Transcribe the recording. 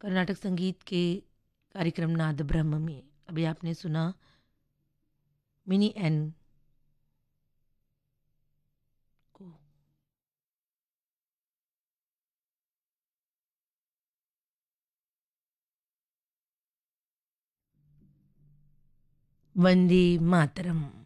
कर्नाटक संगीत के कार्यक्रम नाद ब्रह्म में अभी आपने सुना मिनी एन को। वंदे मातरम।